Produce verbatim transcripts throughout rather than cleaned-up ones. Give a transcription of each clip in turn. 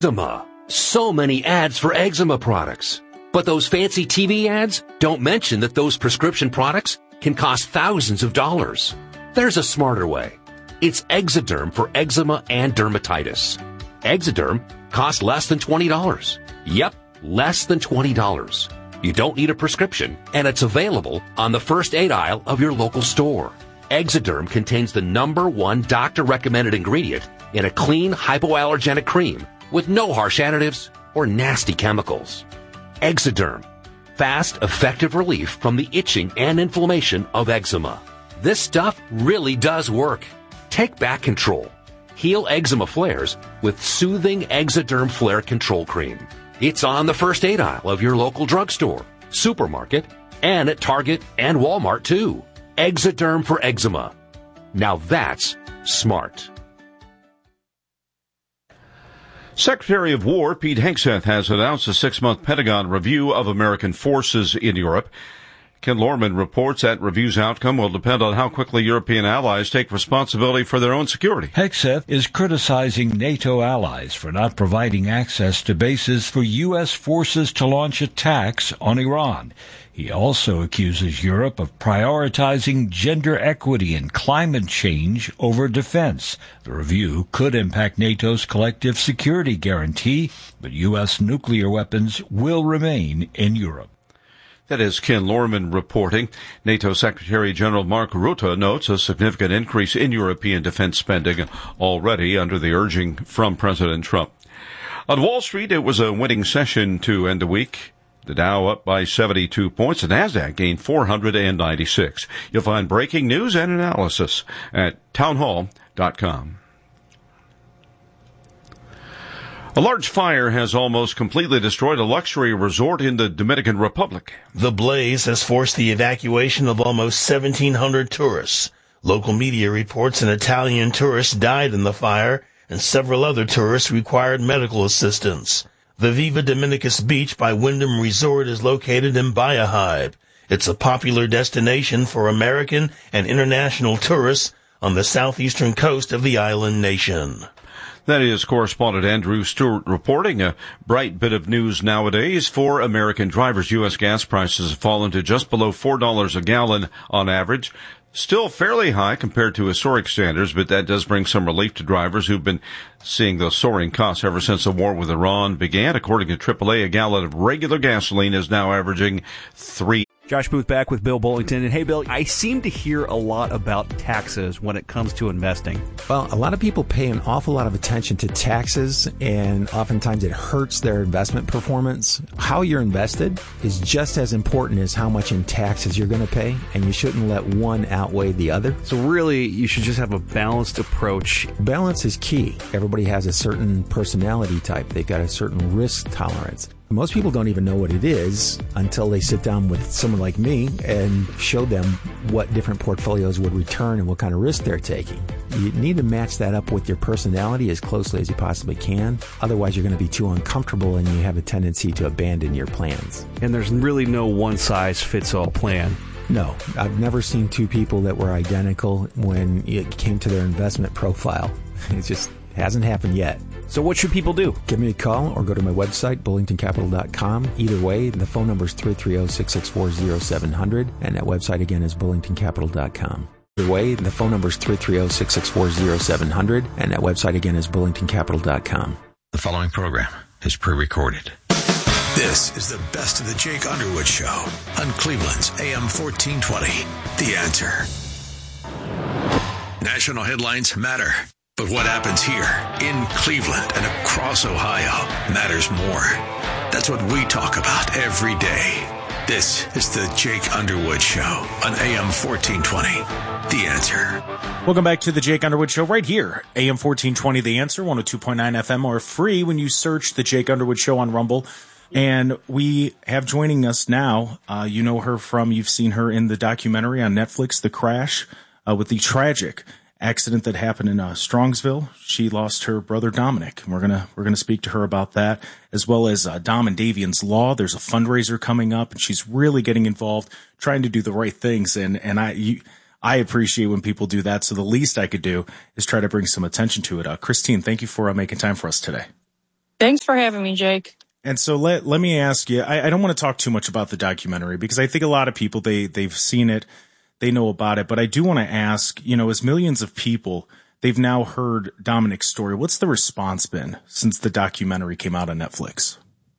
Eczema. So many ads for eczema products. But those fancy T V ads don't mention that those prescription products can cost thousands of dollars. There's a smarter way. It's Exoderm for eczema and dermatitis. Exoderm costs less than twenty dollars. Yep, less than twenty dollars. You don't need a prescription, and it's available on the first aid aisle of your local store. Exoderm contains the number one doctor-recommended ingredient in a clean, hypoallergenic cream with no harsh additives or nasty chemicals. Exoderm. Fast, effective relief from the itching and inflammation of eczema. This stuff really does work. Take back control. Heal eczema flares with soothing Exoderm Flare Control Cream. It's on the first aid aisle of your local drugstore, supermarket, and at Target and Walmart too. Exoderm for eczema. Now that's smart. Secretary of War Pete Hegseth has announced a six-month Pentagon review of American forces in Europe. Ken Lorman reports that review's outcome will depend on how quickly European allies take responsibility for their own security. Hegseth is criticizing NATO allies for not providing access to bases for U S forces to launch attacks on Iran. He also accuses Europe of prioritizing gender equity and climate change over defense. The review could impact NATO's collective security guarantee, but U S nuclear weapons will remain in Europe. That is Ken Lorman reporting. NATO Secretary General Mark Rutte notes a significant increase in European defense spending already under the urging from President Trump. On Wall Street, it was a winning session to end the week. The Dow up by seventy-two points. The Nasdaq gained four hundred ninety-six. You'll find breaking news and analysis at townhall dot com. A large fire has almost completely destroyed a luxury resort in the Dominican Republic. The blaze has forced the evacuation of almost seventeen hundred tourists. Local media reports an Italian tourist died in the fire, and several other tourists required medical assistance. The Viva Dominicus Beach by Wyndham Resort is located in Bahia Hive. It's a popular destination for American and international tourists on the southeastern coast of the island nation. That is correspondent Andrew Stewart reporting. A bright bit of news nowadays for American drivers. U S gas prices have fallen to just below four dollars a gallon on average. Still fairly high compared to historic standards, but that does bring some relief to drivers who've been seeing those soaring costs ever since the war with Iran began. According to triple A, a gallon of regular gasoline is now averaging three. Josh Booth back with Bill Bullington. And hey, Bill, I seem to hear a lot about taxes when it comes to investing. Well, a lot of people pay an awful lot of attention to taxes, and oftentimes it hurts their investment performance. How you're invested is just as important as how much in taxes you're going to pay, and you shouldn't let one outweigh the other. So really, you should just have a balanced approach. Balance is key. Everybody has a certain personality type. They've got a certain risk tolerance. Most people don't even know what it is until they sit down with someone like me and show them what different portfolios would return and what kind of risk they're taking. You need to match that up with your personality as closely as you possibly can. Otherwise, you're going to be too uncomfortable and you have a tendency to abandon your plans. And there's really no one-size-fits-all plan. No, I've never seen two people that were identical when it came to their investment profile. It just hasn't happened yet. So what should people do? Give me a call or go to my website, bullington capital dot com. Either way, the phone number is three three zero, six six four, zero seven zero zero, and that website again is bullington capital dot com. Either way, the phone number is three three zero, six six four, zero seven zero zero, and that website again is bullington capital dot com. The following program is pre-recorded. This is the best of the Jake Underwood Show on Cleveland's A M fourteen twenty. The Answer. National headlines matter, but what happens here in Cleveland and across Ohio matters more. That's what we talk about every day. This is the Jake Underwood Show on A M fourteen twenty. The Answer. Welcome back to the Jake Underwood Show right here. A M fourteen twenty, The Answer, one oh two point nine F M, or free when you search the Jake Underwood Show on Rumble. And we have joining us now, uh, you know her from, you've seen her in the documentary on Netflix, The Crash, uh, with the tragic accident that happened in uh, Strongsville. She lost her brother Dominic. We're gonna we're gonna speak to her about that, as well as uh, Dom and Davian's Law. There's a fundraiser coming up, and she's really getting involved, trying to do the right things. And and I you, I appreciate when people do that. So the least I could do is try to bring some attention to it. Uh, Christine, thank you for uh, making time for us today. Thanks for having me, Jake. And so let let me ask you, I, I don't want to talk too much about the documentary because I think a lot of people, they, they've seen it, they know about it, but I do want to ask, you know, as millions of people, they've now heard Dominic's story, what's the response been since the documentary came out on Netflix?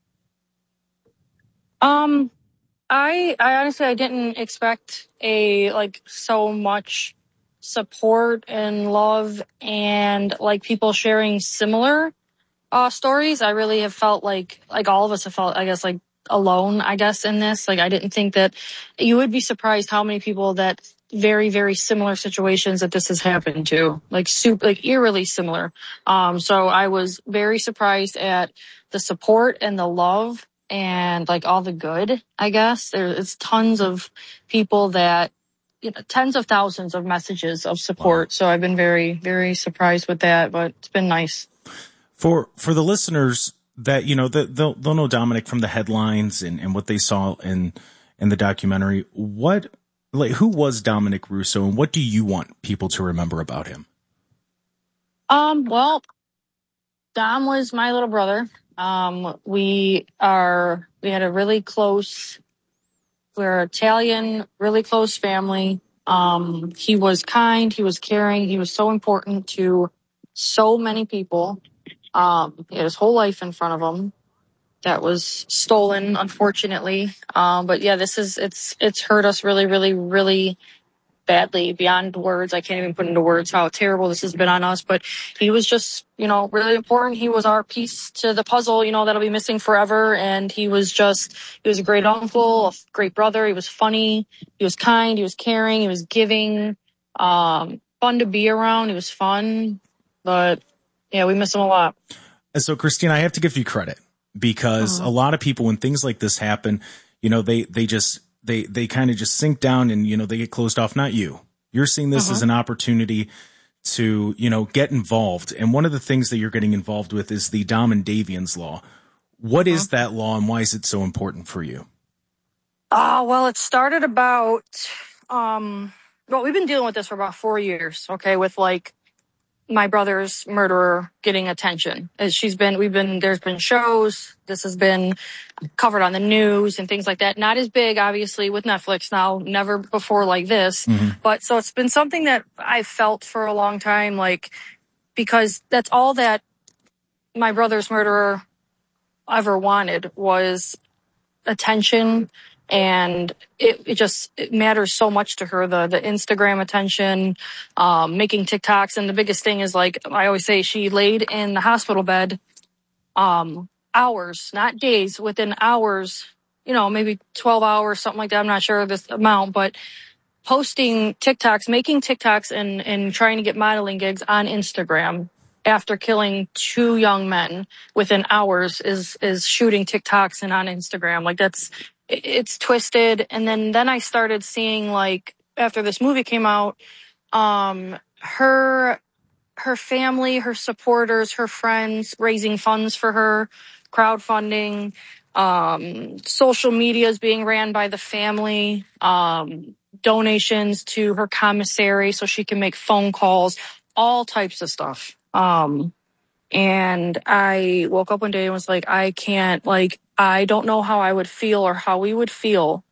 Um, I I honestly, I didn't expect a, like, so much support and love and, like, people sharing similar Uh, stories. I really have felt like, like all of us have felt, I guess, like alone, I guess, in this. Like, I didn't think that you would be surprised how many people that very, very similar situations that this has happened to, like super, like eerily similar. Um, so I was very surprised at the support and the love and like all the good, I guess. There's tons of people that, you know, tens of thousands of messages of support. Wow. So I've been very, very surprised with that, but it's been nice. For for the listeners that, you know, that they'll, they'll know Dominic from the headlines and, and what they saw in in the documentary. What, like, who was Dominic Russo, and what do you want people to remember about him? Um, well, Dom was my little brother. Um, we are we had a really close, we're Italian, really close family. Um, he was kind, he was caring, he was so important to so many people. Um, he had his whole life in front of him that was stolen, unfortunately. Um, but yeah, this is, it's, it's hurt us really, really, really badly beyond words. I can't even put into words how terrible this has been on us, but he was just, you know, really important. He was our piece to the puzzle, you know, that'll be missing forever. And he was just, he was a great uncle, a great brother. He was funny. He was kind. He was caring. He was giving, um, fun to be around. He was fun, but yeah, we miss him a lot. And so, Christine, I have to give you credit because uh-huh. a lot of people, when things like this happen, you know, they, they just, they, they kind of just sink down and, you know, they get closed off. Not you. You're seeing this uh-huh. as an opportunity to, you know, get involved. And one of the things that you're getting involved with is the Dom and Davians law. What uh-huh. is that law and why is it so important for you? Uh, well, it started about, um, well, we've been dealing with this for about four years. Okay. With like, my brother's murderer getting attention. As she's been, we've been, there's been shows. This has been covered on the news and things like that. Not as big, obviously, with Netflix now, never before like this. Mm-hmm. But so it's been something that I felt for a long time, like, because that's all that my brother's murderer ever wanted was attention. And it, it just it matters so much to her, the the Instagram attention, um, making TikToks. And the biggest thing is, like I always say, she laid in the hospital bed um, hours, not days, within hours, you know, maybe twelve hours, something like that. I'm not sure this amount, but posting TikToks, making TikToks and, and trying to get modeling gigs on Instagram after killing two young men within hours is is shooting TikToks and on Instagram. Like that's... it's twisted. And then, then I started seeing, like, after this movie came out, um, her, her family, her supporters, her friends raising funds for her, crowdfunding, um, social media is being ran by the family, um, donations to her commissary so she can make phone calls, all types of stuff. Um, and I woke up one day and was like, I can't, like, I don't know how I would feel or how we would feel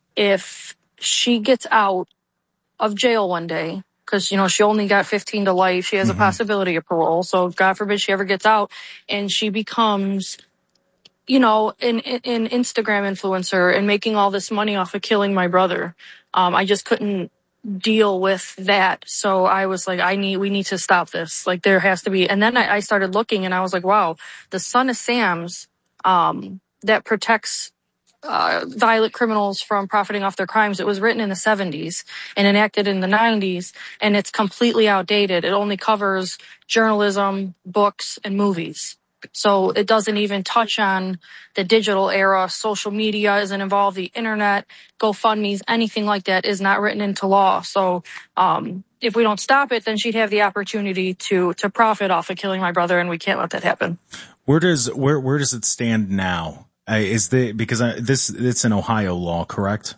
if she gets out of jail one day. Because, you know, she only got fifteen to life. She has mm-hmm. a possibility of parole. So God forbid she ever gets out and she becomes, you know, an, an Instagram influencer and making all this money off of killing my brother. Um, I just couldn't deal with that. So I was like, I need, we need to stop this. Like there has to be. And then I, I started looking and I was like, wow, the Son of Sam's, um, that protects uh, violent criminals from profiting off their crimes. It was written in the seventies and enacted in the nineties, and it's completely outdated. It only covers journalism, books, and movies. So it doesn't even touch on the digital era. Social media isn't involved. The internet, GoFundMe's, anything like that is not written into law. So um, if we don't stop it, then she'd have the opportunity to to profit off of killing my brother, and we can't let that happen. Where does where where does it stand now? Uh, is the because I, this it's an Ohio law, correct?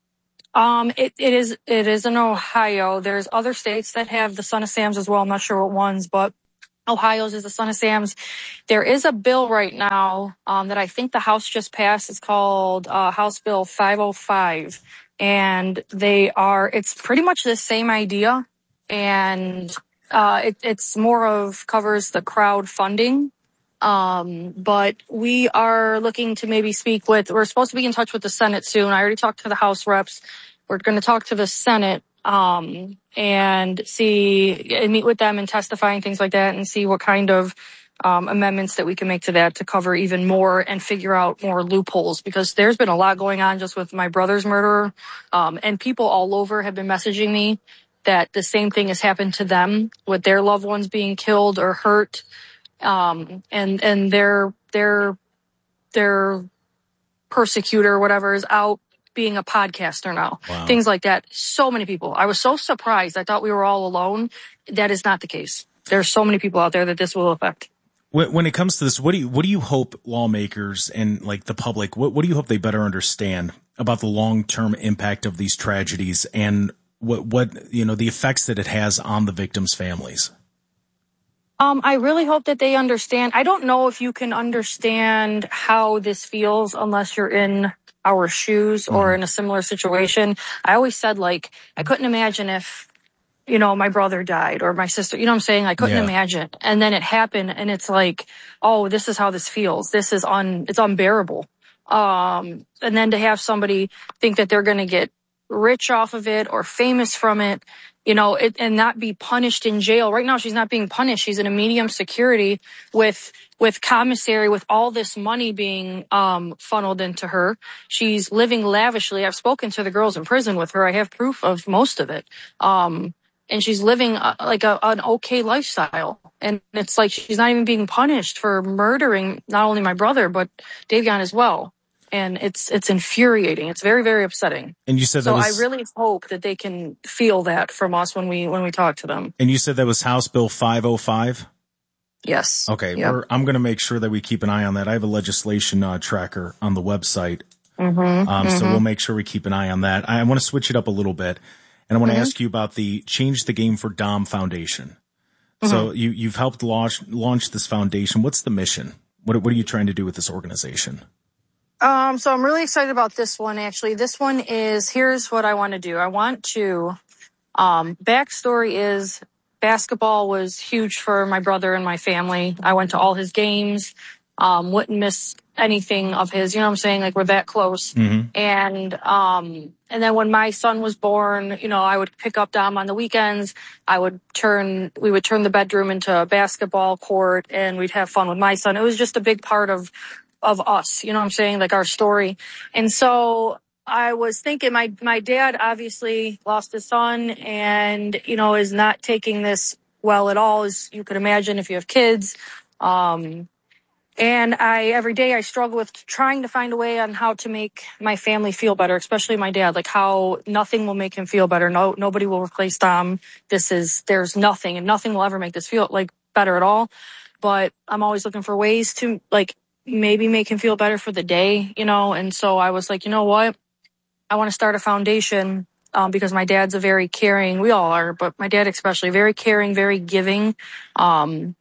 Um, it, it is it is in Ohio. There's other states that have the Son of Sam's as well. I'm not sure what ones, but Ohio's is the Son of Sam's. There is a bill right now um, that I think the House just passed. It's called uh, House Bill five oh five. And they are, it's pretty much the same idea. And uh, it, it's more of covers the crowdfunding. Um, but we are looking to maybe speak with, we're supposed to be in touch with the Senate soon. I already talked to the House reps. We're going to talk to the Senate. Um, and see and meet with them and testify and things like that and see what kind of um, amendments that we can make to that to cover even more and figure out more loopholes, because there's been a lot going on just with my brother's murderer. Um, and people all over have been messaging me that the same thing has happened to them with their loved ones being killed or hurt. Um, and, and their, their, their persecutor, whatever, is out being a podcaster now. Wow. Things like that. So many people. I was so surprised. I thought we were all alone. That is not the case. There's so many people out there that this will affect. When it comes to this, what do you, what do you hope lawmakers and like the public, what, what do you hope they better understand about the long-term impact of these tragedies and what, what, you know, the effects that it has on the victims' families? Um, I really hope that they understand. I don't know if you can understand how this feels unless you're in our shoes or in a similar situation. I always said, like, I couldn't imagine if, you know, my brother died or my sister, you know what I'm saying? I couldn't yeah. imagine. And then it happened and it's like, oh, this is how this feels. This is un, it's unbearable. Um, and then to have somebody think that they're going to get rich off of it or famous from it, you know, it, and not be punished in jail. Right now, she's not being punished. She's in a medium security with, with commissary, with all this money being, um, funneled into her. She's living lavishly. I've spoken to the girls in prison with her. I have proof of most of it. Um, and she's living uh, like a, an okay lifestyle. And it's like, she's not even being punished for murdering not only my brother, but Davion as well. And it's it's infuriating. It's very, very upsetting. And you said so that was, I really hope that they can feel that from us when we when we talk to them. And you said that was House Bill five oh five? Yes. Okay. Yep. We're, I'm going to make sure that we keep an eye on that. I have a legislation uh, tracker on the website. Mm-hmm, um, mm-hmm. So we'll make sure we keep an eye on that. I want to switch it up a little bit. And I want to mm-hmm. ask you about the Change the Game for Dom Foundation. Mm-hmm. So you, you've helped launch, launch this foundation. What's the mission? What, what are you trying to do with this organization? Um, so I'm really excited about this one, actually. This one is, here's what I want to do. I want to, um, backstory is basketball was huge for my brother and my family. I went to all his games, um, wouldn't miss anything of his, you know what I'm saying? Like, we're that close. Mm-hmm. And, um, and then when my son was born, you know, I would pick up Dom on the weekends. I would turn, we would turn the bedroom into a basketball court and we'd have fun with my son. It was just a big part of of us, you know what I'm saying? Like, our story. And so I was thinking my, my dad obviously lost his son and, you know, is not taking this well at all, as you could imagine if you have kids. Um, and I, every day I struggle with trying to find a way on how to make my family feel better, especially my dad, like how nothing will make him feel better. No, nobody will replace Dom. This is, there's nothing and nothing will ever make this feel like better at all. But I'm always looking for ways to like, maybe make him feel better for the day, you know? And so I was like, you know what? I want to start a foundation, um, because my dad's a very caring, we all are, but my dad especially, very caring, very giving, um,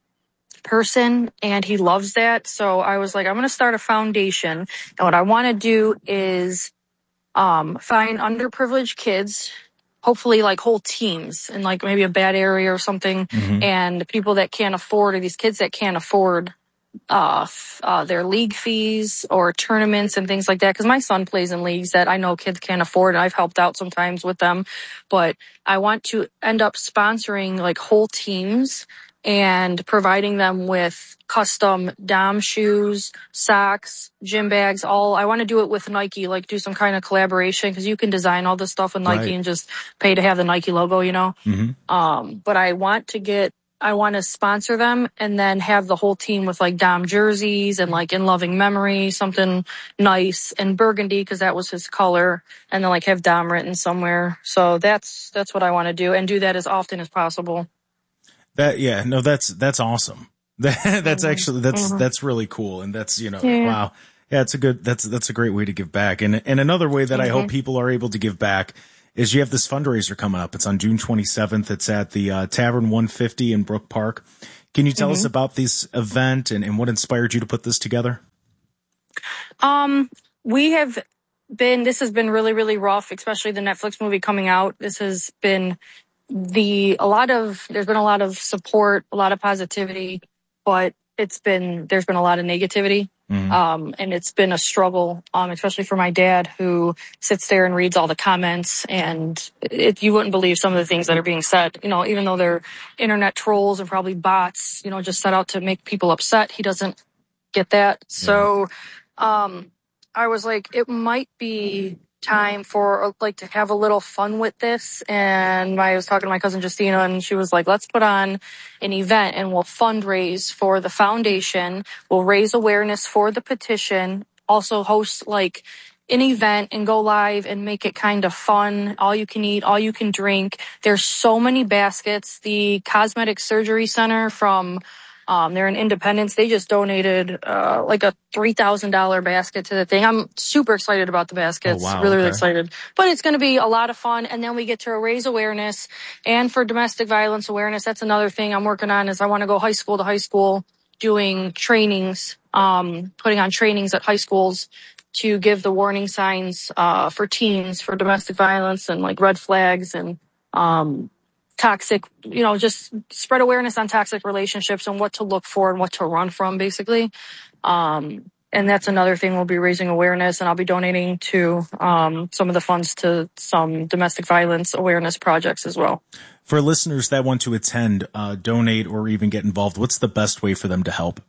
person. And he loves that. So I was like, I'm going to start a foundation. And what I want to do is, um, find underprivileged kids, hopefully like whole teams in like maybe a bad area or something. Mm-hmm. And people that can't afford, or these kids that can't afford uh, uh, their league fees or tournaments and things like that. Cause my son plays in leagues that I know kids can't afford. And I've helped out sometimes with them, but I want to end up sponsoring like whole teams and providing them with custom Dom shoes, socks, gym bags, all. I want to do it with Nike, like do some kind of collaboration, cause you can design all this stuff with Nike right. and just pay to have the Nike logo, you know? Mm-hmm. Um, but I want to get, I want to sponsor them and then have the whole team with like Dom jerseys and like in loving memory, something nice, and burgundy because that was his color, and then like have Dom written somewhere. So that's that's what I want to do, and do that as often as possible. That yeah, no, that's that's awesome. That that's mm-hmm. actually that's mm-hmm. that's really cool, and that's you know yeah. wow, yeah, it's a good that's that's a great way to give back, and and another way that mm-hmm. I hope people are able to give back is you have this fundraiser coming up. It's on June twenty-seventh. It's at the uh, Tavern one fifty in Brook Park. Can you tell Mm-hmm. us about this event and, and what inspired you to put this together? Um, we have been, this has been really, really rough, especially the Netflix movie coming out. This has been the, a lot of, there's been a lot of support, a lot of positivity, but it's been, there's been a lot of negativity. Mm-hmm. Um, and it's been a struggle, um, especially for my dad, who sits there and reads all the comments, and it, you wouldn't believe some of the things that are being said, you know, even though they're internet trolls and probably bots, you know, just set out to make people upset. He doesn't get that. Yeah. So, um, I was like, it might be time for like to have a little fun with this. And I was talking to my cousin Justina, and she was like, let's put on an event and we'll fundraise for the foundation. We'll raise awareness for the petition, also host like an event and go live and make it kind of fun. All you can eat, all you can drink. There's so many baskets. The Cosmetic Surgery Center from Um, they're in Independence. They just donated uh, like a three thousand dollars basket to the thing. I'm super excited about the baskets. Oh, wow, really, okay. really excited. But it's going to be a lot of fun. And then we get to raise awareness. And for domestic violence awareness, that's another thing I'm working on is I want to go high school to high school doing trainings, um, putting on trainings at high schools to give the warning signs uh, for teens for domestic violence and like red flags and um toxic, you know, just spread awareness on toxic relationships and what to look for and what to run from, basically. Um, and that's another thing. We'll be raising awareness, and I'll be donating to um, some of the funds to some domestic violence awareness projects as well. For listeners that want to attend, uh, donate, or even get involved, what's the best way for them to help?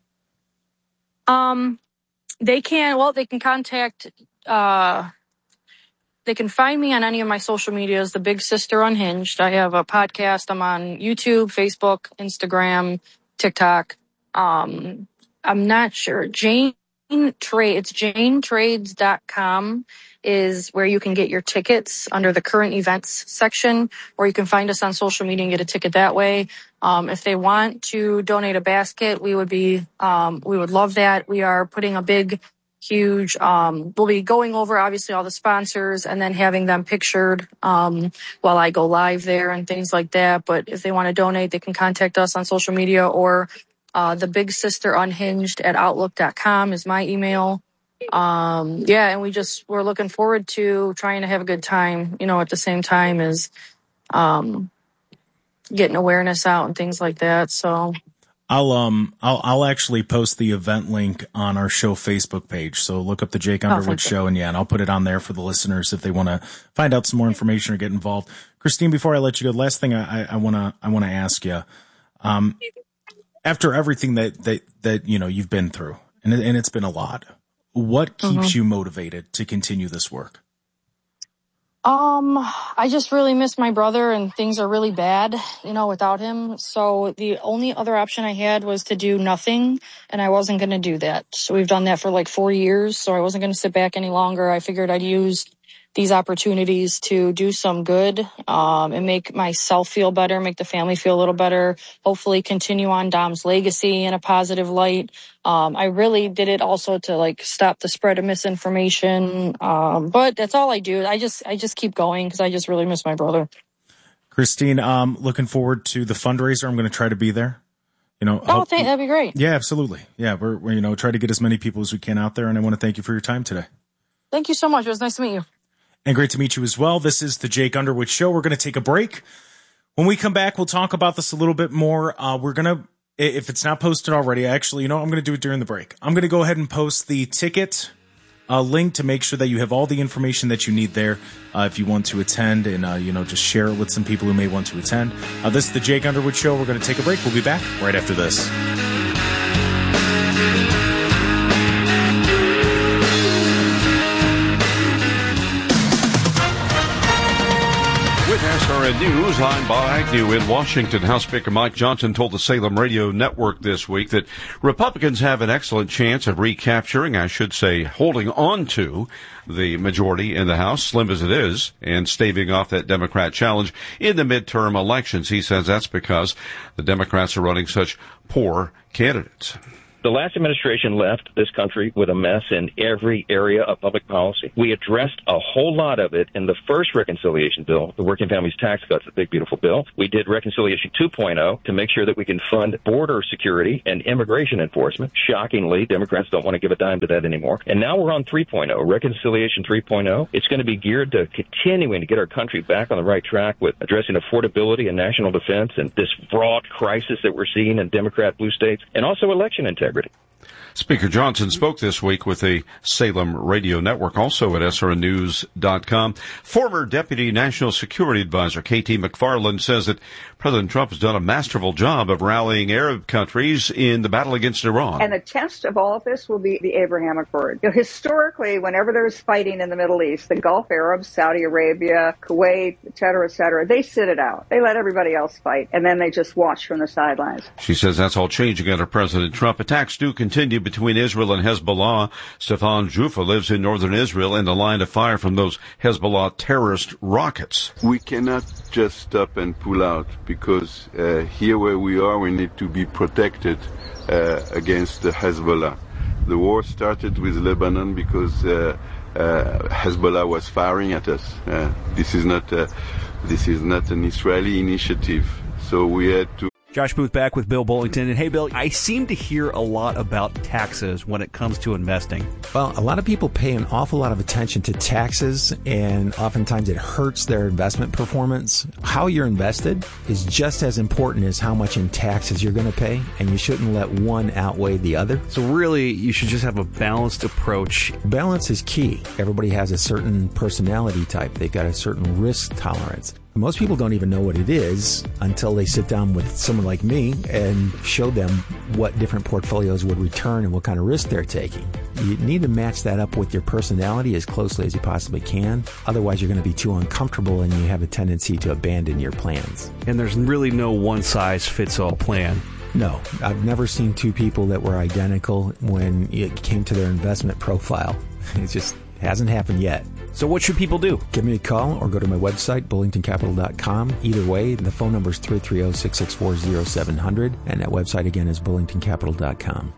Um, they can, well, they can contact, uh, They can find me on any of my social medias, The Big Sister Unhinged. I have a podcast. I'm on YouTube, Facebook, Instagram, TikTok. Um, I'm not sure. Jane Trade, it's jane trades dot com is where you can get your tickets under the current events section, or you can find us on social media and get a ticket that way. Um, if they want to donate a basket, we would be, um, we would love that. We are putting a big Huge. Um, we'll be going over obviously all the sponsors and then having them pictured um, while I go live there and things like that. But if they want to donate, they can contact us on social media, or uh, the Big Sister Unhinged at outlook dot com is my email. Um, yeah, and we just we're looking forward to trying to have a good time, you know, at the same time as um, getting awareness out and things like that. So. I'll um I'll I'll actually post the event link on our show Facebook page. So look up the Jake Underwood oh, Show, and yeah, and I'll put it on there for the listeners if they want to find out some more information or get involved. Christine, before I let you go, last thing I I want to I want to ask you, um, after everything that that that you know you've been through, and and it's been a lot, what keeps mm-hmm. you motivated to continue this work? Um, I just really miss my brother, and things are really bad, you know, without him. So the only other option I had was to do nothing, and I wasn't going to do that. So we've done that for like four years. So I wasn't going to sit back any longer. I figured I'd use these opportunities to do some good, um, and make myself feel better, make the family feel a little better, hopefully continue on Dom's legacy in a positive light. Um, I really did it also to like stop the spread of misinformation. Um, but that's all I do. I just, I just keep going because I just really miss my brother. Christine, um, looking forward to the fundraiser. I'm going to try to be there. You know, oh, thank, that'd be great. Yeah, absolutely. Yeah. We're, we're, you know, try to get as many people as we can out there. And I want to thank you for your time today. Thank you so much. It was nice to meet you. And great to meet you as well. This is the Jake Underwood Show. We're going to take a break. When we come back, we'll talk about this a little bit more. Uh, we're going to, if it's not posted already, actually, you know, I'm going to do it during the break. I'm going to go ahead and post the ticket uh, link to make sure that you have all the information that you need there uh, if you want to attend, and, uh, you know, just share it with some people who may want to attend. Uh, this is the Jake Underwood Show. We're going to take a break. We'll be back right after this. With S R N News, I'm Bob Agnew in Washington. House Speaker Mike Johnson told the Salem Radio Network this week that Republicans have an excellent chance of recapturing, I should say, holding on to the majority in the House, slim as it is, and staving off that Democrat challenge in the midterm elections. He says that's because the Democrats are running such poor candidates. The last administration left this country with a mess in every area of public policy. We addressed a whole lot of it in the first reconciliation bill, the Working Families Tax Cuts, the big, beautiful bill. We did Reconciliation two point oh to make sure that we can fund border security and immigration enforcement. Shockingly, Democrats don't want to give a dime to that anymore. And now we're on three point oh, Reconciliation three point oh. It's going to be geared to continuing to get our country back on the right track with addressing affordability and national defense and this broad crisis that we're seeing in Democrat blue states, and also election integrity. Speaker Johnson spoke this week with the Salem Radio Network, also at S R N news dot com. Former Deputy National Security Advisor K T McFarland says that President Trump has done a masterful job of rallying Arab countries in the battle against Iran. And the test of all of this will be the Abraham Accord. You know, historically, whenever there's fighting in the Middle East, the Gulf Arabs, Saudi Arabia, Kuwait, et cetera, et cetera, they sit it out. They let everybody else fight, and then they just watch from the sidelines. She says that's all changing under President Trump. Attacks do continue between Israel and Hezbollah. Stefan Jufa lives in northern Israel in the line of fire from those Hezbollah terrorist rockets. We cannot just stop and pull out because uh, here where we are, we need to be protected uh, against the Hezbollah. The war started with Lebanon because uh, uh, Hezbollah was firing at us. Uh, this is not uh, this is not an Israeli initiative, so we had to. Josh Booth back with Bill Bullington. And hey, Bill, I seem to hear a lot about taxes when it comes to investing. Well, a lot of people pay an awful lot of attention to taxes, and oftentimes it hurts their investment performance. How you're invested is just as important as how much in taxes you're going to pay, and you shouldn't let one outweigh the other. So really, you should just have a balanced approach. Balance is key. Everybody has a certain personality type. They've got a certain risk tolerance. Most people don't even know what it is until they sit down with someone like me and show them what different portfolios would return and what kind of risk they're taking. You need to match that up with your personality as closely as you possibly can. Otherwise, you're going to be too uncomfortable and you have a tendency to abandon your plans. And there's really no one-size-fits-all plan. No, I've never seen two people that were identical when it came to their investment profile. It just hasn't happened yet. So what should people do? Give me a call or go to my website, bullington capital dot com. Either way, the phone number is three three zero, six six four, zero seven zero zero, and that website again is bullington capital dot com.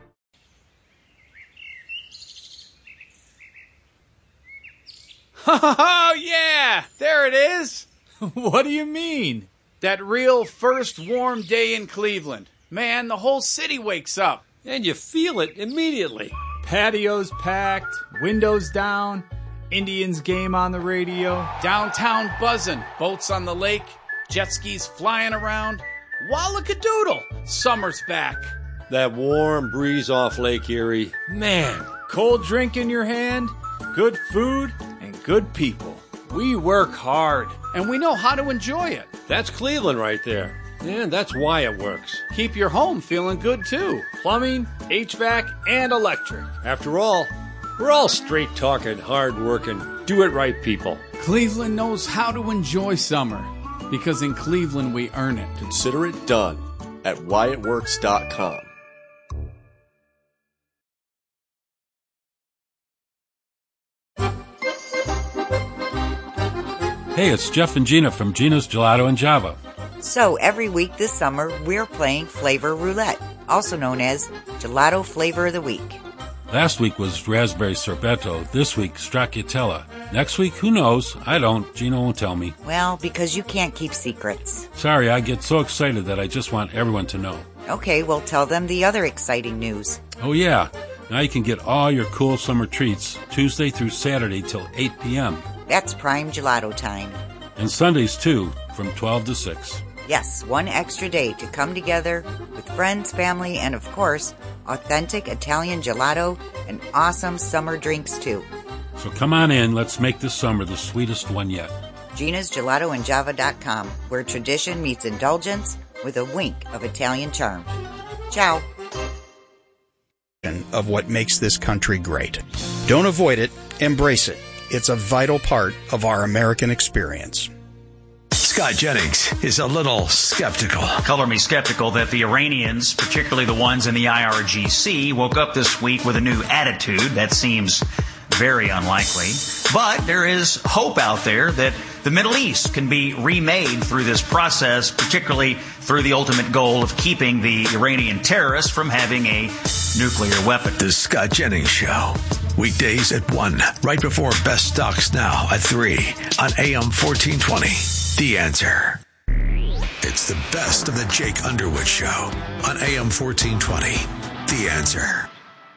Oh, yeah! There it is! What do you mean? That real first warm day in Cleveland. Man, the whole city wakes up. And you feel it immediately. Patios packed, windows down, Indians game on the radio, downtown buzzing, boats on the lake, jet skis flying around. Wallakadoodle, summer's back. That warm breeze off Lake Erie. Man. Cold drink in your hand, good food, and good people. We work hard, and we know how to enjoy it. That's Cleveland right there. And that's why it works. Keep your home feeling good, too. Plumbing, H V A C, and electric. After all, we're all straight-talking, hard-working, do-it-right people. Cleveland knows how to enjoy summer, because in Cleveland we earn it. Consider it done at why it works dot com. Hey, it's Jeff and Gina from Gina's Gelato and Java. So every week this summer, we're playing Flavor Roulette, also known as Gelato Flavor of the Week. Last week was Raspberry Sorbetto. This week, Stracciatella. Next week, who knows? I don't. Gina won't tell me. Well, because you can't keep secrets. Sorry, I get so excited that I just want everyone to know. Okay, well, tell them the other exciting news. Oh, yeah. Now you can get all your cool summer treats Tuesday through Saturday till eight p.m. That's prime gelato time. And Sundays, too, from twelve to six. Yes, one extra day to come together with friends, family, and, of course, authentic Italian gelato and awesome summer drinks, too. So come on in. Let's make this summer the sweetest one yet. Gina's Gelato and Java dot com, where tradition meets indulgence with a wink of Italian charm. Ciao. Of what makes this country great. Don't avoid it, embrace it. It's a vital part of our American experience. Scott Jennings is a little skeptical. Color me skeptical that the Iranians, particularly the ones in the I R G C, woke up this week with a new attitude. That seems very unlikely. But there is hope out there that the Middle East can be remade through this process, particularly through the ultimate goal of keeping the Iranian terrorists from having a nuclear weapon. The Scott Jennings Show. Weekdays at one, right before Best Stocks Now at three on A M fourteen twenty. The Answer. It's the best of the Jake Underwood Show on A M fourteen twenty. The Answer.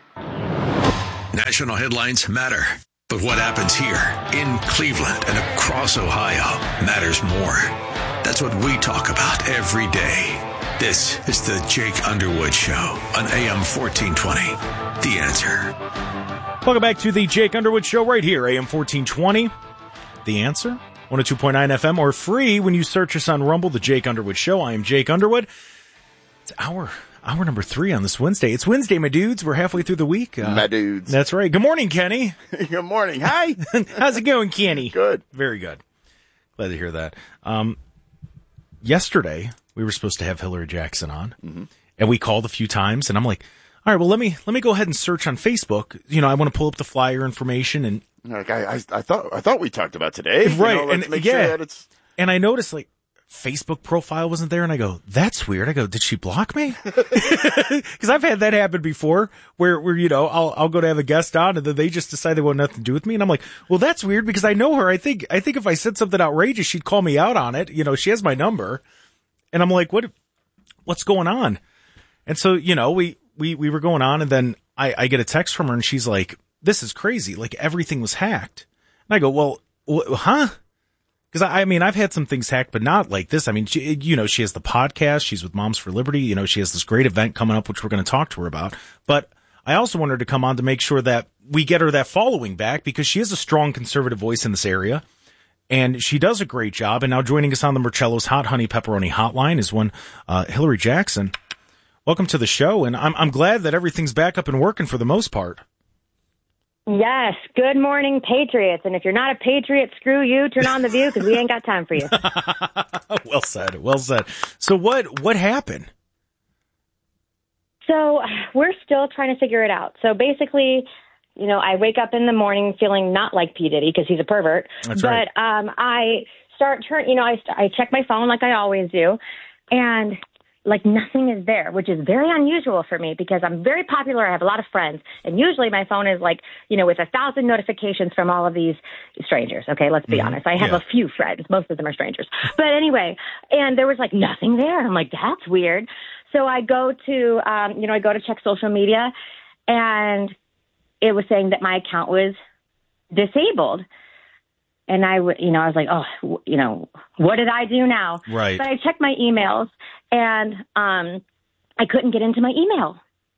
National headlines matter, but what happens here in Cleveland and across Ohio matters more. That's what we talk about every day. This is the Jake Underwood Show on A M fourteen twenty. The Answer. Welcome back to the Jake Underwood Show right here, A M fourteen twenty. The Answer, one oh two point nine F M, or free when you search us on Rumble, the Jake Underwood Show. I am Jake Underwood. It's hour, hour number three on this Wednesday. It's Wednesday, my dudes. We're halfway through the week. Uh, my dudes. That's right. Good morning, Kenny. Good morning. Hi. How's it going, Kenny? Good. Very good. Glad to hear that. Um, yesterday, we were supposed to have Hillary Jackson on, mm-hmm. and we called a few times, and I'm like, all right, well, let me let me go ahead and search on Facebook. You know, I want to pull up the flyer information, and like I, I, I thought I thought we talked about today, right? You know, let's and make yeah, sure that it's... and I noticed like Facebook profile wasn't there, and I go, that's weird. I go, did she block me? Because I've had that happen before, where where you know I'll I'll go to have a guest on, and then they just decide they want nothing to do with me, and I'm like, well, that's weird because I know her. I think I think if I said something outrageous, she'd call me out on it. You know, she has my number, and I'm like, what what's going on? And so you know we. We we were going on, and then I, I get a text from her, and she's like, this is crazy. Like, everything was hacked. And I go, well, wh- huh? Because, I, I mean, I've had some things hacked, but not like this. I mean, she, you know, she has the podcast. She's with Moms for Liberty. You know, she has this great event coming up, which we're going to talk to her about. But I also want her to come on to make sure that we get her that following back, because she is a strong conservative voice in this area. And she does a great job. And now joining us on the Marcello's Hot Honey Pepperoni Hotline is one uh, Hillary Jackson. Welcome to the show, and I'm I'm glad that everything's back up and working for the most part. Yes. Good morning, Patriots. And if you're not a Patriot, screw you. Turn on The View, because we ain't got time for you. Well said. Well said. So what what happened? So we're still trying to figure it out. So basically, you know, I wake up in the morning feeling not like P. Diddy, because he's a pervert. That's but right. um, I start turn. You know, I I check my phone like I always do, and like nothing is there, which is very unusual for me because I'm very popular. I have a lot of friends. And usually my phone is like, you know, with a thousand notifications from all of these strangers. Okay, let's be mm-hmm. honest. I have yeah. a few friends. Most of them are strangers. But anyway, and there was like nothing there. I'm like, that's weird. So I go to, um, you know, I go to check social media, and it was saying that my account was disabled. And I, w- you know, I was like, oh, you know, what did I do now? Right. But I checked my emails, and um, I couldn't get into my email.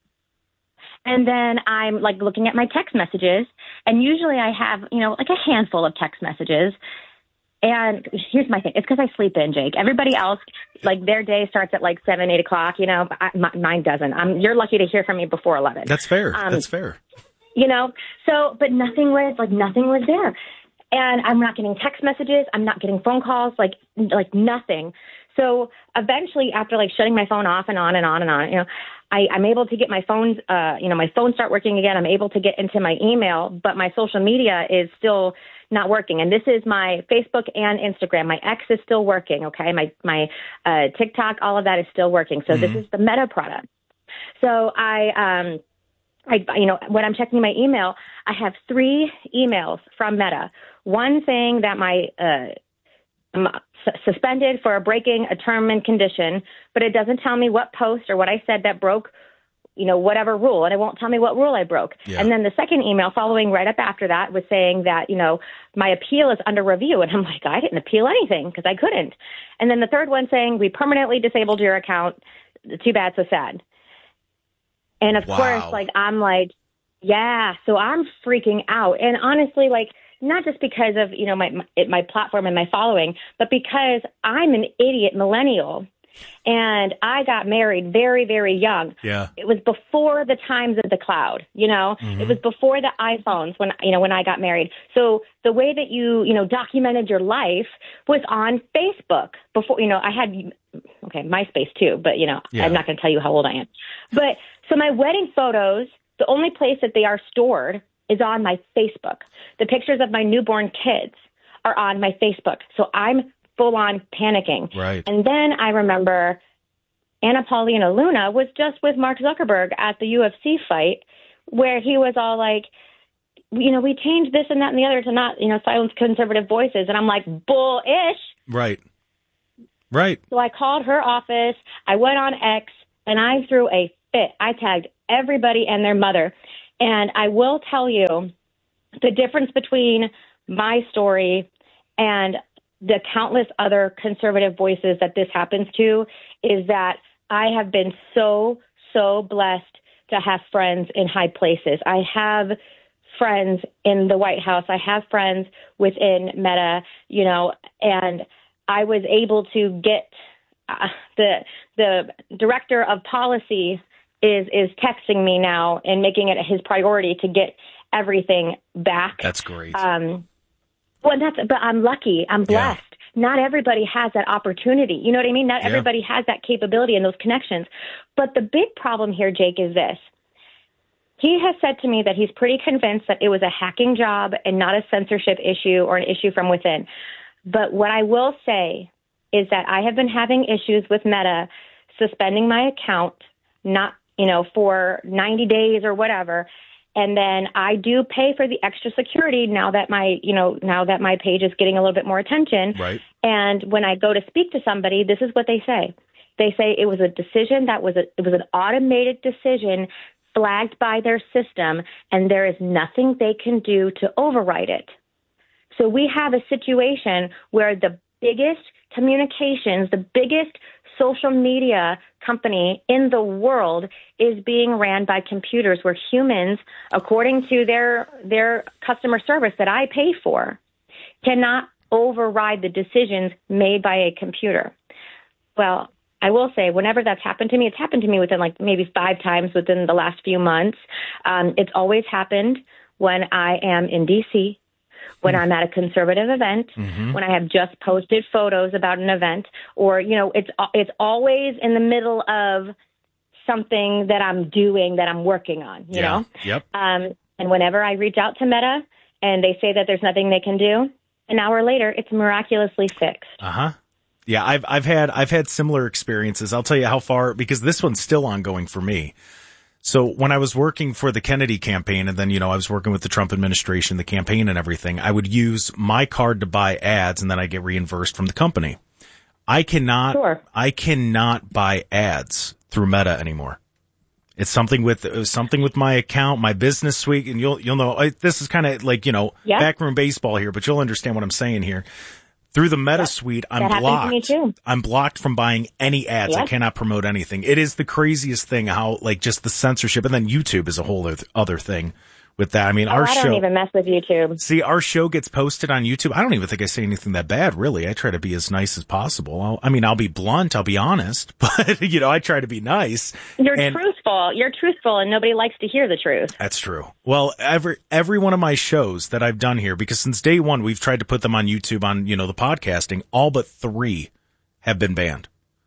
And then I'm like looking at my text messages, and usually I have, you know, like a handful of text messages. And here's my thing. It's because I sleep in, Jake. Everybody else, like their day starts at like seven, eight o'clock, you know, but I, my, mine doesn't. I'm, you're lucky to hear from me before eleven. That's fair. Um, That's fair. You know, so, but nothing was like, nothing was there. And I'm not getting text messages. I'm not getting phone calls, like, like nothing. So eventually, after like shutting my phone off and on and on and on, you know, I, I'm able to get my phone, uh, you know, my phone start working again. I'm able to get into my email, but my social media is still not working. And this is my Facebook and Instagram. My X is still working. Okay. My, my, uh, TikTok, all of that is still working. So mm-hmm. this is the Meta product. So I, um, I, you know, when I'm checking my email, I have three emails from Meta. One saying that my, uh, I'm suspended for breaking a term and condition, but it doesn't tell me what post or what I said that broke, you know, whatever rule, and it won't tell me what rule I broke. Yeah. And then the second email following right up after that was saying that, you know, my appeal is under review. And I'm like, I didn't appeal anything because I couldn't. And then the third one saying, we permanently disabled your account. Too bad, so sad. And of wow. course, like, I'm like, yeah, so I'm freaking out. And honestly, like, not just because of, you know, my, my my platform and my following, but because I'm an idiot millennial and I got married very, very young. Yeah. It was before the times of the cloud, you know, mm-hmm. it was before the iPhones when, you know, when I got married. So the way that you, you know, documented your life was on Facebook before, you know, I had, okay, MySpace too, but, you know, yeah. I'm not going to tell you how old I am. But so my wedding photos, the only place that they are stored is on my Facebook. The pictures of my newborn kids are on my Facebook. So I'm full on panicking. Right. And then I remember Anna Paulina Luna was just with Mark Zuckerberg at the U F C fight where he was all like, you know, we changed this and that and the other to not, you know, silence conservative voices. And I'm like, bull-ish. Right. Right. So I called her office. I went on X and I threw a fit. I tagged everybody and their mother. And I will tell you the difference between my story and the countless other conservative voices that this happens to is that I have been so, so blessed to have friends in high places. I have friends in the White House. I have friends within Meta, you know, and I was able to get uh, the the director of policy is is texting me now and making it his priority to get everything back. That's great. Um, well, that's but I'm lucky. I'm blessed. Yeah. Not everybody has that opportunity. You know what I mean? Not yeah. everybody has that capability and those connections. But the big problem here, Jake, is this. He has said to me that he's pretty convinced that it was a hacking job and not a censorship issue or an issue from within. But what I will say is that I have been having issues with Meta suspending my account, not, you know, for ninety days or whatever. And then I do pay for the extra security now that my, you know, now that my page is getting a little bit more attention. Right. And when I go to speak to somebody, this is what they say. They say it was a decision that was a, it was an automated decision flagged by their system, and there is nothing they can do to override it. So we have a situation where the biggest communications, the biggest social media company in the world is being ran by computers where humans, according to their their customer service that I pay for, cannot override the decisions made by a computer. Well, I will say, whenever that's happened to me, it's happened to me within like maybe five times within the last few months. Um, it's always happened when I am in D C, when I'm at a conservative event, mm-hmm. when I have just posted photos about an event, or, you know, it's it's always in the middle of something that I'm doing, that I'm working on, you yeah. know? Yep. Um, and whenever I reach out to Meta and they say that there's nothing they can do, an hour later, it's miraculously fixed. Uh-huh. Yeah, I've I've had I've had similar experiences. I'll tell you how far, because this one's still ongoing for me. So when I was working for the Kennedy campaign, and then, you know, I was working with the Trump administration, the campaign and everything, I would use my card to buy ads, and then I get reimbursed from the company. I cannot, sure. I cannot buy ads through Meta anymore. It's something with, it was something with my account, my business suite, and you'll, you'll know, I, this is kind of like, you know, yep. backroom baseball here, but you'll understand what I'm saying here. Through the Meta yep. suite, I'm that blocked. happens to me too. I'm blocked from buying any ads. Yep. I cannot promote anything. It is the craziest thing how, like, just the censorship, and then YouTube is a whole other thing with that. I mean, oh, our I show. I don't even mess with YouTube. See, our show gets posted on YouTube. I don't even think I say anything that bad, really. I try to be as nice as possible. I'll, I mean, I'll be blunt. I'll be honest, but, you know, I try to be nice. You're and, truthful. You're truthful, and nobody likes to hear the truth. That's true. Well, every, every one of my shows that I've done here, because since day one, we've tried to put them on YouTube on, you know, the podcasting, all but three have been banned.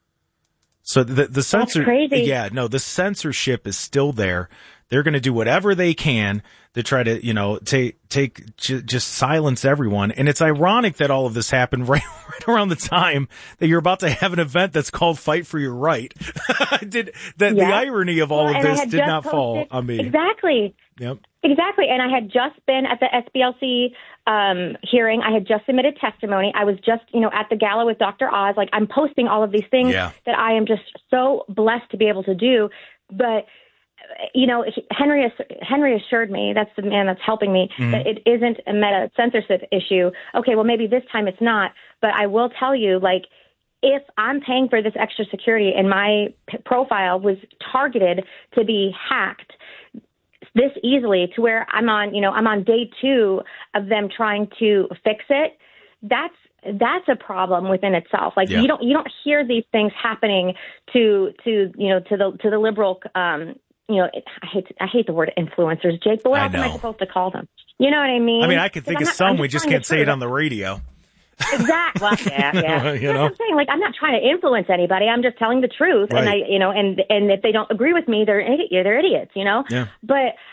So the, the censor, crazy. yeah, no, the censorship is still there. They're going to do whatever they can to try to, you know, take, take, j- just silence everyone. And it's ironic that all of this happened right, right around the time that you're about to have an event that's called Fight for Your Right. did that, yeah. the irony of all well, of this did not posted, fall on me. Exactly. Yep. Exactly. And I had just been at the S B L C um, hearing. I had just submitted testimony. I was just, you know, at the gala with Doctor Oz. Like, I'm posting all of these things yeah. that I am just so blessed to be able to do. But, you know, Henry Henry assured me, that's the man that's helping me, mm-hmm. that it isn't a Meta censorship issue. Okay, well, maybe this time it's not. But I will tell you, like, if I'm paying for this extra security and my p- profile was targeted to be hacked this easily to where I'm on, you know, I'm on day two of them trying to fix it, that's that's a problem within itself. Like yeah. you don't you don't hear these things happening to to you know to the to the liberal um you know I hate I hate the word influencers, Jake, but what else am I supposed to call them? You know what I mean? I mean, I could think of not, some. We just can't say it on the radio. Exactly. Well, yeah, yeah. you That's know? what I'm saying. Like, I'm not trying to influence anybody. I'm just telling the truth. Right. And I, you know, and and if they don't agree with me, they're idiot, they're idiots. You know. Yeah. But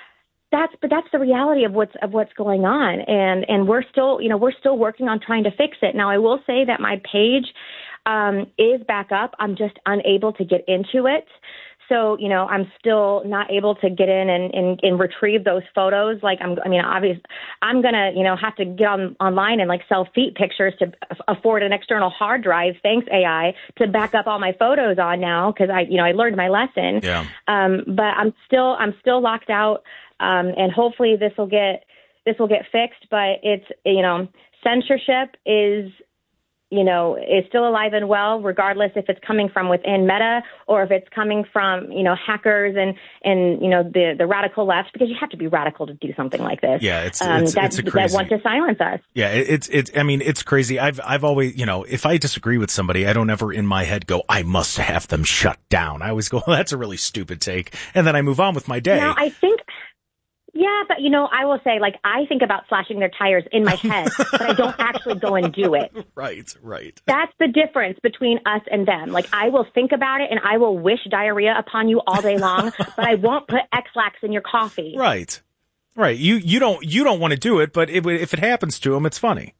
that's, but that's the reality of what's, of what's going on. And, and we're still, you know, we're still working on trying to fix it. Now, I will say that my page, um, is back up. I'm just unable to get into it. So, you know, I'm still not able to get in and, and, and retrieve those photos. Like, I'm, I mean, obviously, I'm going to, you know, have to get on online and like sell feet pictures to afford an external hard drive. Thanks, A I, to back up all my photos on now. Cause I, you know, I learned my lesson. Yeah. Um, but I'm still, I'm still locked out. Um, and hopefully this will get, this will get fixed, but it's, you know, censorship is, you know, is still alive and well, regardless if it's coming from within Meta or if it's coming from, you know, hackers and, and, you know, the, the radical left, because you have to be radical to do something like this. Yeah, it's, um, it's, that, it's a crazy. that want to silence us. Yeah, it's, it's, I mean, it's crazy. I've, I've always, you know, if I disagree with somebody, I don't ever in my head go, I must have them shut down. I always go, well, that's a really stupid take. And then I move on with my day. Now, I think, yeah, but, you know, I will say, like, I think about slashing their tires in my head, but I don't actually go and do it. Right, right. That's the difference between us and them. Like, I will think about it and I will wish diarrhea upon you all day long, but I won't put X-Lax in your coffee. Right, right. You you don't you don't want to do it, but if, if it happens to them, it's funny.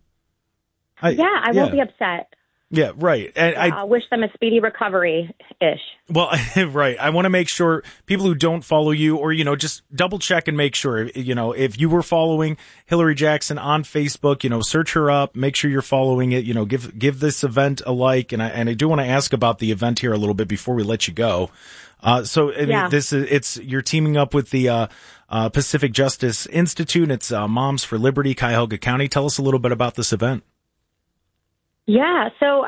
I, yeah, I yeah. won't be upset. Yeah, right. And I uh, wish them a speedy recovery-ish. Well, right. I want to make sure people who don't follow you or, you know, just double check and make sure, you know, if you were following Hillary Jackson on Facebook, you know, search her up, make sure you're following it, you know, give, give this event a like. And I, and I do want to ask about the event here a little bit before we let you go. Uh, so I mean, yeah. this is, it's, you're teaming up with the, uh, uh, Pacific Justice Institute. It's, uh, Moms for Liberty, Cuyahoga County. Tell us a little bit about this event. Yeah, so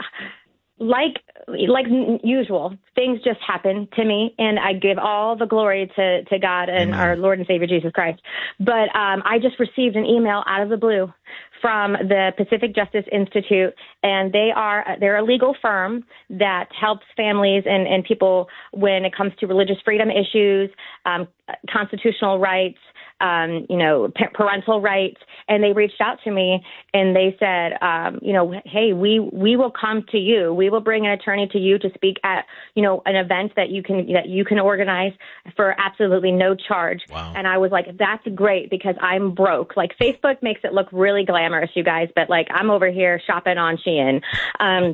like like usual, things just happen to me, and I give all the glory to, to God and Amen. Our Lord and Savior Jesus Christ. But um, I just received an email out of the blue from the Pacific Justice Institute, and they are they're a legal firm that helps families and, and people when it comes to religious freedom issues, um, constitutional rights, um, you know, parental rights. And they reached out to me and they said, um, you know, hey, we, we will come to you. We will bring an attorney to you to speak at, you know, an event that you can, that you can organize for absolutely no charge. Wow. And I was like, that's great because I'm broke. Like Facebook makes it look really glamorous, you guys, but like I'm over here shopping on Shein. Um,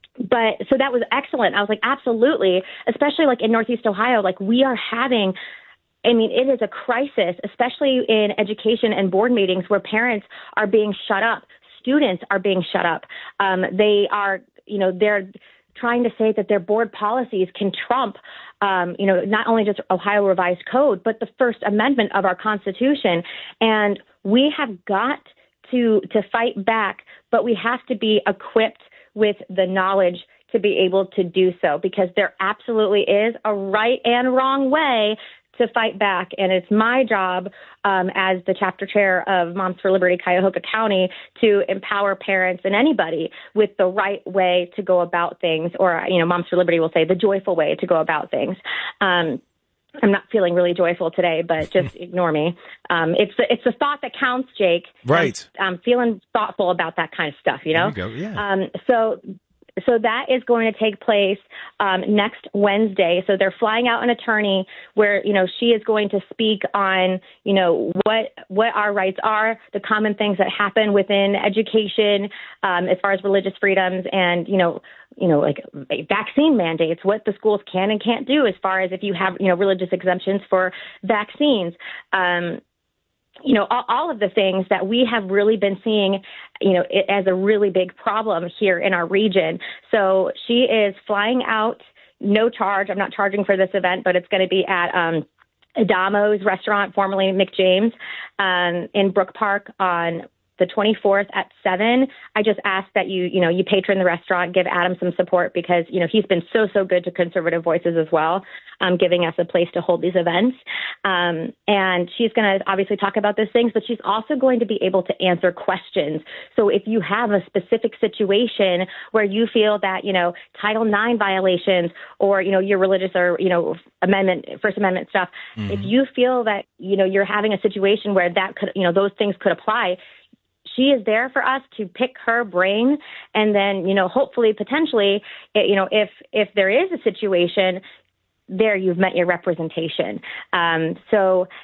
But so that was excellent. I was like, absolutely, especially like in Northeast Ohio, like we are having, I mean, it is a crisis, especially in education and board meetings where parents are being shut up. Students are being shut up. Um, they are, you know, they're trying to say that their board policies can trump, um, you know, not only just Ohio Revised Code, but the First Amendment of our Constitution. And we have got to to fight back, but we have to be equipped with the knowledge to be able to do so, because there absolutely is a right and wrong way to fight back. And it's my job um, as the chapter chair of Moms for Liberty, Cuyahoga County, to empower parents and anybody with the right way to go about things, or, you know, Moms for Liberty will say the joyful way to go about things. Um, I'm not feeling really joyful today, but just ignore me. Um, it's the, it's the thought that counts, Jake. Right. I'm, I'm feeling thoughtful about that kind of stuff, you know? There you go. Yeah. Um, so, so that is going to take place um, next Wednesday. So they're flying out an attorney where, you know, she is going to speak on, you know, what what our rights are, the common things that happen within education um, as far as religious freedoms and, you know, you know, like vaccine mandates, what the schools can and can't do as far as if you have, you know, religious exemptions for vaccines. Um, you know, all, all of the things that we have really been seeing, you know, it, as a really big problem here in our region. So she is flying out, no charge. I'm not charging for this event, but it's going to be at um, Adamo's restaurant, formerly McJames, um, in Brook Park on the twenty-fourth at seven. I just ask that you, you know, you patron the restaurant, give Adam some support because, you know, he's been so, so good to conservative voices as well, um, giving us a place to hold these events. Um, and she's going to obviously talk about those things, but she's also going to be able to answer questions. So if you have a specific situation where you feel that, you know, Title nine violations or, you know, your religious or, you know, amendment, First Amendment stuff, mm-hmm. if you feel that, you know, you're having a situation where that could, you know, those things could apply, she is there for us to pick her brain. And then, you know, hopefully, potentially, you know, if if there is a situation there, you've met your representation. Um, so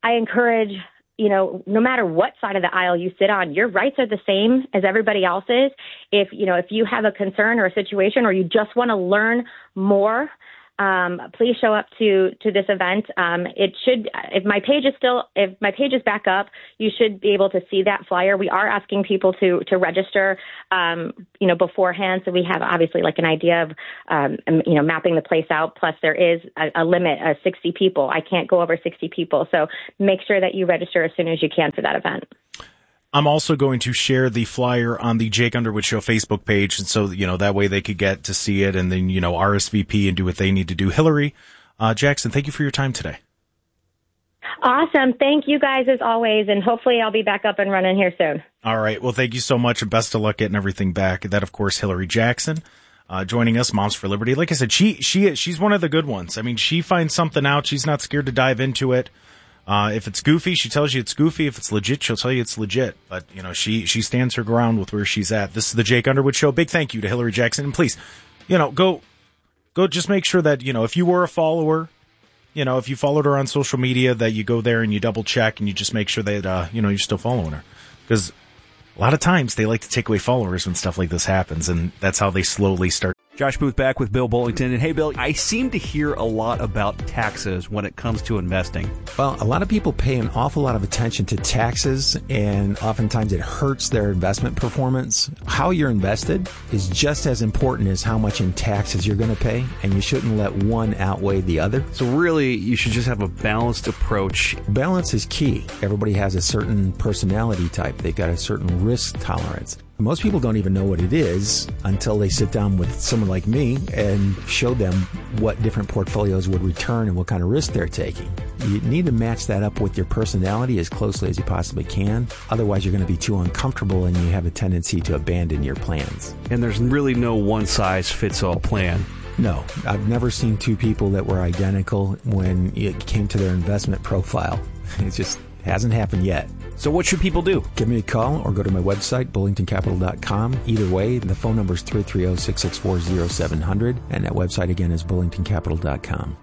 I encourage, you know, no matter what side of the aisle you sit on, your rights are the same as everybody else's. If, you know, if you have a concern or a situation or you just want to learn more, um, please show up to, to this event. Um, it should, if my page is still, if my page is back up, you should be able to see that flyer. We are asking people to, to register, um, you know, beforehand. So we have obviously like an idea of, um, you know, mapping the place out. Plus there is a, a limit of sixty people. I can't go over sixty people. So make sure that you register as soon as you can for that event. I'm also going to share the flyer on the Jake Underwood Show Facebook page, and so, you know, that way they could get to see it and then, you know, R S V P and do what they need to do. Hillary uh, Jackson, thank you for your time today. Awesome. Thank you guys as always, and hopefully I'll be back up and running here soon. All right. Well, thank you so much, and best of luck getting everything back. That, of course, Hillary Jackson uh, joining us, Moms for Liberty. Like I said, she she she's one of the good ones. I mean, she finds something out. She's not scared to dive into it. Uh, if it's goofy, she tells you it's goofy. If it's legit, she'll tell you it's legit. But, you know, she, she stands her ground with where she's at. This is the Jake Underwood Show. Big thank you to Hillary Jackson. And please, you know, go, go just make sure that, you know, if you were a follower, you know, if you followed her on social media, that you go there and you double check and you just make sure that, uh, you know, you're still following her. Because a lot of times they like to take away followers when stuff like this happens. And that's how they slowly start. Josh Booth back with Bill Bullington. And hey, Bill, I seem to hear a lot about taxes when it comes to investing. Well, a lot of people pay an awful lot of attention to taxes, and oftentimes it hurts their investment performance. How you're invested is just as important as how much in taxes you're going to pay, and you shouldn't let one outweigh the other. So really, you should just have a balanced approach. Balance is key. Everybody has a certain personality type. They've got a certain risk tolerance. Most people don't even know what it is until they sit down with someone like me and show them what different portfolios would return and what kind of risk they're taking. You need to match that up with your personality as closely as you possibly can. Otherwise, you're going to be too uncomfortable and you have a tendency to abandon your plans. And there's really no one-size-fits-all plan. No, I've never seen two people that were identical when it came to their investment profile. It just hasn't happened yet. So what should people do? Give me a call or go to my website, bullington capital dot com. Either way, the phone number is three three zero, six six four, zero seven zero zero, and that website again is bullington capital dot com.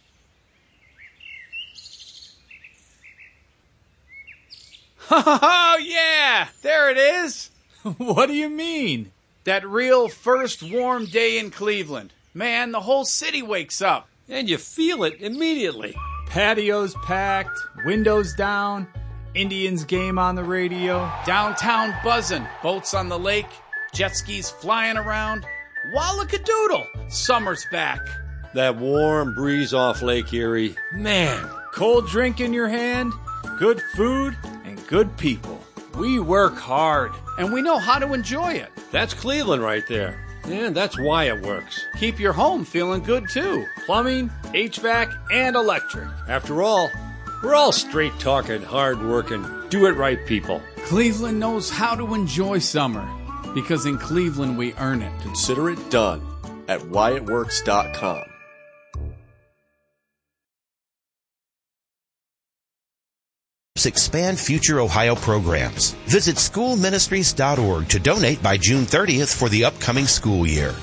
Oh, yeah! There it is! What do you mean? That real first warm day in Cleveland. Man, the whole city wakes up. And you feel it immediately. Patios packed, windows down, Indians game on the radio, downtown buzzing, boats on the lake, jet skis flying around. Wallakadoodle, summer's back. That warm breeze off Lake Erie. Man, Cold drink in your hand, good food, and good people. We work hard, and we know how to enjoy it. that's Cleveland right there. And that's why it works. Keep your home feeling good, too. Plumbing, H V A C, and electric. After all, we're all straight-talking, hard-working, do-it-right people. Cleveland knows how to enjoy summer, because in Cleveland we earn it. Consider it done at wyatt works dot com. Expand future Ohio programs. Visit school ministries dot org to donate by June thirtieth for the upcoming school year.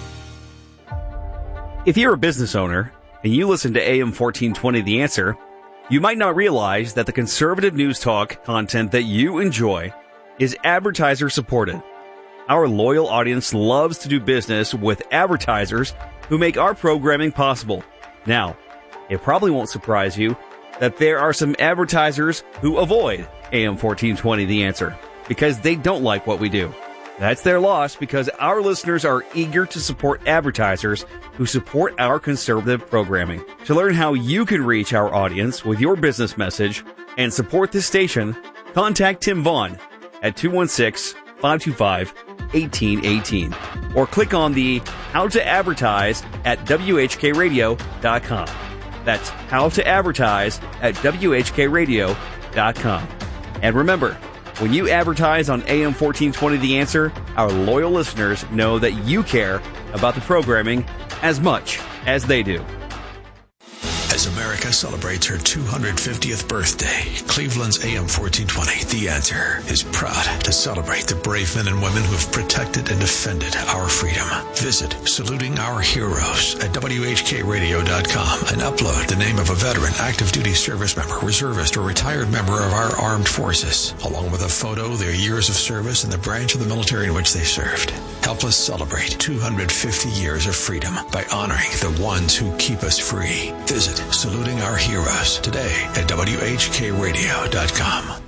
If you're a business owner and you listen to A M fourteen twenty The Answer, you might not realize that the conservative news talk content that you enjoy is advertiser supported. Our loyal audience loves to do business with advertisers who make our programming possible. Now, it probably won't surprise you that there are some advertisers who avoid A M fourteen twenty The Answer because they don't like what we do. That's their loss because our listeners are eager to support advertisers who support our conservative programming. To learn how you can reach our audience with your business message and support this station, contact Tim Vaughn at two one six, five two five, one eight one eight or click on the How to Advertise at W H K radio dot com. That's how to advertise at W H K radio dot com. And remember, when you advertise on A M fourteen twenty The Answer, our loyal listeners know that you care about the programming as much as they do. As As America celebrates her two hundred fiftieth birthday, Cleveland's A M fourteen twenty, The Answer, is proud to celebrate the brave men and women who have protected and defended our freedom. Visit Saluting Our Heroes at W H K radio dot com and upload the name of a veteran, active duty service member, reservist, or retired member of our armed forces, along with a photo, their years of service, and the branch of the military in which they served. Help us celebrate two hundred fifty years of freedom by honoring the ones who keep us free. Visit Saluting Our Heroes today at W H K radio dot com.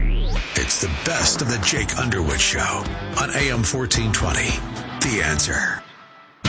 It's the best of the Jake Underwood Show on A M fourteen twenty. The Answer.